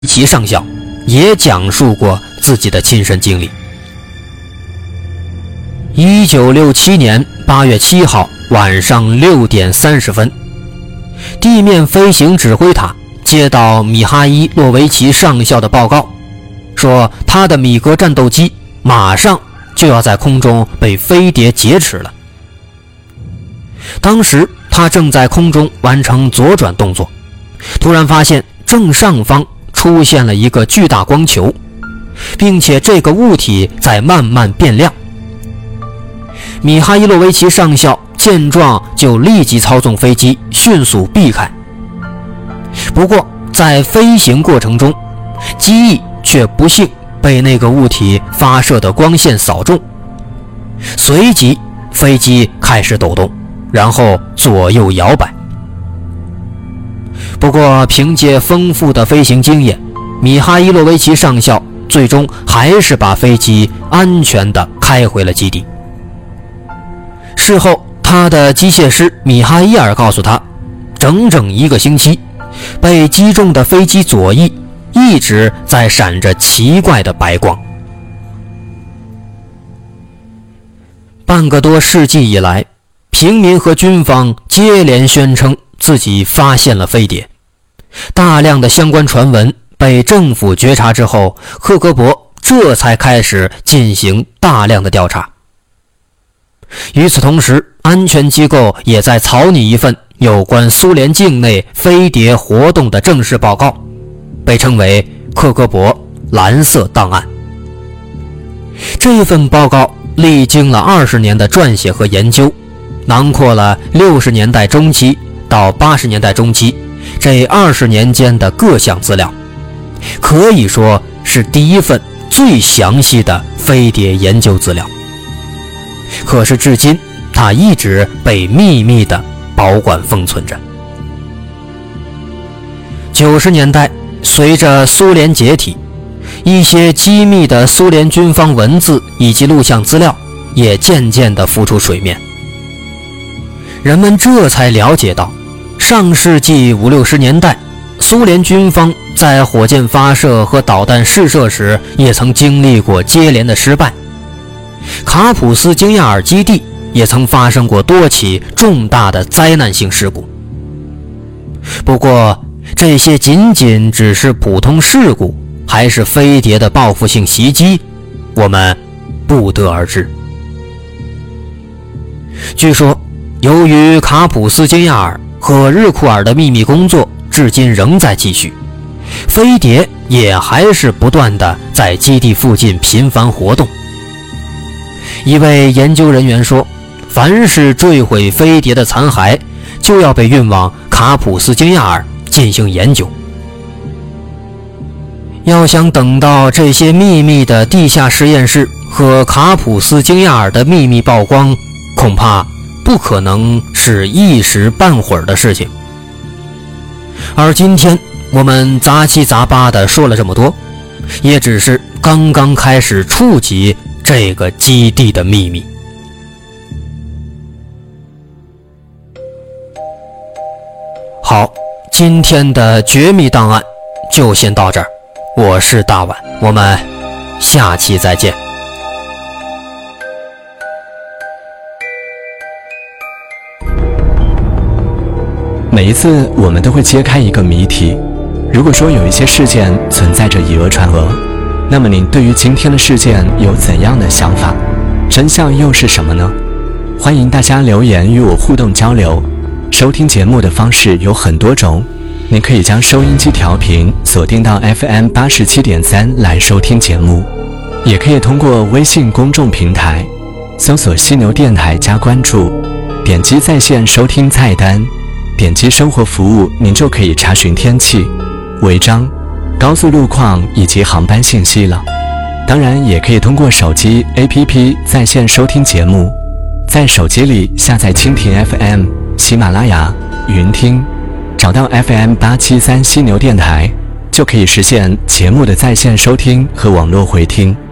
其上校也讲述过自己的亲身经历。1967年8月7号晚上6点30分，地面飞行指挥塔接到米哈伊洛维奇上校的报告，说他的米格战斗机马上就要在空中被飞碟劫持了。当时他正在空中完成左转动作，突然发现正上方出现了一个巨大光球，并且这个物体在慢慢变亮。米哈伊洛维奇上校见状就立即操纵飞机迅速避开。不过在飞行过程中，机翼却不幸被那个物体发射的光线扫中，随即飞机开始抖动，然后左右摇摆。不过凭借丰富的飞行经验，米哈伊洛维奇上校最终还是把飞机安全地开回了基地。事后他的机械师米哈伊尔告诉他，整整1个星期被击中的飞机左翼一直在闪着奇怪的白光。半个多世纪以来，平民和军方接连宣称自己发现了飞碟，大量的相关传闻被政府觉察之后，赫格勃这才开始进行大量的调查。与此同时，安全机构也在草拟一份有关苏联境内飞碟活动的正式报告，被称为克格勃蓝色档案。这份报告历经了20年的撰写和研究，囊括了60年代中期到80年代中期这20年间的各项资料，可以说是第一份最详细的飞碟研究资料。可是至今它一直被秘密地保管封存着。90年代，随着苏联解体，一些机密的苏联军方文字以及录像资料也渐渐地浮出水面。人们这才了解到，上世纪50、60年代，苏联军方在火箭发射和导弹试射时也曾经历过接连的失败。卡普斯京亚尔基地也曾发生过多起重大的灾难性事故。不过，这些仅仅只是普通事故，还是飞碟的报复性袭击，我们不得而知。据说，由于卡普斯京亚尔和日库尔的秘密工作至今仍在继续，飞碟也还是不断地在基地附近频繁活动。一位研究人员说，凡是坠毁飞碟的残骸就要被运往卡普斯京亚尔进行研究。要想等到这些秘密的地下实验室和卡普斯京亚尔的秘密曝光，恐怕不可能是一时半会儿的事情。而今天我们杂七杂八地说了这么多，也只是刚刚开始触及这个基地的秘密。好，今天的绝密档案就先到这儿，我是大碗，我们下期再见。 每一次我们都会揭开一个谜题，如果说有一些事件存在着以讹传讹，那么您对于今天的事件有怎样的想法？真相又是什么呢？欢迎大家留言与我互动交流。收听节目的方式有很多种，您可以将收音机调频锁定到 FM 87.3来收听节目，也可以通过微信公众平台搜索犀牛电台加关注，点击在线收听菜单，点击生活服务，您就可以查询天气、违章、高速路况以及航班信息了。当然也可以通过手机 APP 在线收听节目，在手机里下载蜻蜓 FM、 喜马拉雅、云听，找到 FM 873犀牛电台，就可以实现节目的在线收听和网络回听。